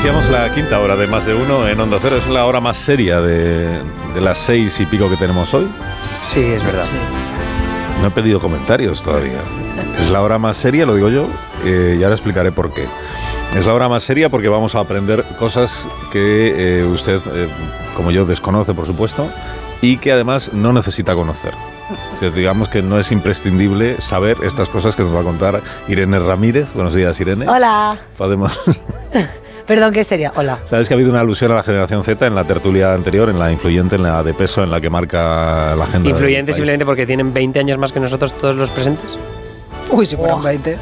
Iniciamos la quinta hora de Más de Uno en Onda Cero. Es la hora más seria de las 6 y pico que tenemos hoy. Sí, es verdad. No he pedido comentarios todavía. Es la hora más seria, lo digo yo, y ahora explicaré por qué. Es la hora más seria porque vamos a aprender cosas que usted, como yo, desconoce, por supuesto, y que además no necesita conocer. O sea, digamos que no es imprescindible saber estas cosas que nos va a contar Irene Ramírez. Buenos días, Irene. Hola. Podemos... Perdón, ¿qué sería? Hola. Sabes que ha habido una alusión a la generación Z en la tertulia anterior, en la influyente, en la de peso, en la que marca la agenda. Influyente simplemente porque tienen 20 años más que nosotros todos los presentes. Uy, si fueran 20.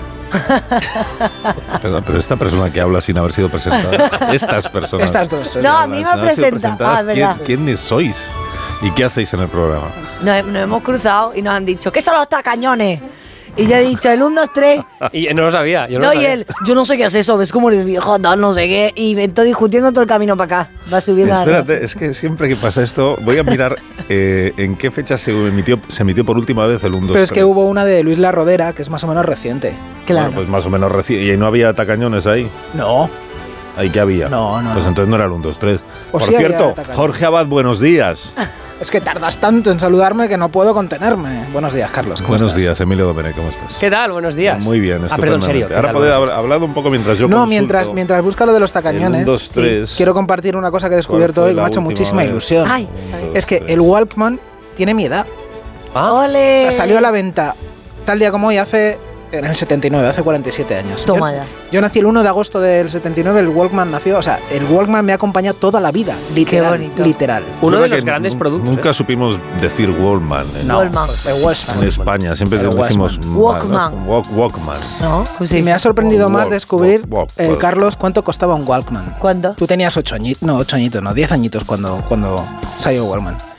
Pero esta persona que habla sin haber sido presentada, estas personas. Estas dos. No, a mí me presenta. Ah, verdad. ¿Quiénes sois? ¿Y qué hacéis en el programa? Nos hemos cruzado y nos han dicho, ¿qué son los tacañones? Y yo he dicho, el 1, 2, 3. Y no lo sabía. Yo no No, lo sabía. y él, yo no sé qué es eso, ves cómo eres viejo, no sé qué. Y me estoy discutiendo todo el camino para acá. Va subiendo Espérate, es que siempre que pasa esto, voy a mirar en qué fecha se emitió por última vez el 1, 2, 3. Pero es que hubo una de Luis La Rodera, que es más o menos reciente. Claro. Bueno, pues más o menos reciente. ¿Y no había tacañones ahí? No. ¿Ahí qué había? No. Pues entonces no era el 1, 2, 3. O Por sí había cierto, tacañones. Jorge Abad, buenos días. Es que tardas tanto en saludarme que no puedo contenerme. Buenos días, Carlos. ¿Cómo Buenos estás? días, Emilio Domenech, ¿cómo estás? ¿Qué tal? Buenos días. Muy bien, Ah, perdón, estupendamente. serio. ¿qué Ahora tal? podéis Buenos días. hablar un poco mientras yo No, consulto. mientras busca lo de los tacañones, El 1, 2, 3. quiero compartir una cosa que he descubierto ¿Cuál fue hoy que me la ha hecho última muchísima vez? ilusión. Ay, Es que el Walkman tiene mi edad. Ah, O ole. sea, salió a la venta tal día como hoy en el 79, hace 47 años. Toma ya. Yo nací el 1 de agosto del 79, el Walkman nació, o sea, el Walkman me ha acompañado toda la vida, literal. Qué bonito. Literal. uno Es de verdad los que grandes productos. Nunca supimos decir Wallman No, Walkman. el Walkman. en España. Siempre El decimos Walkman. Walkman. ¿No? Pues sí. Y me ha sorprendido más Walk, descubrir, walk, walk. Carlos, cuánto costaba un Walkman. ¿Cuándo? Tú tenías 8 añitos, no, 10 añitos cuando salió el Walkman.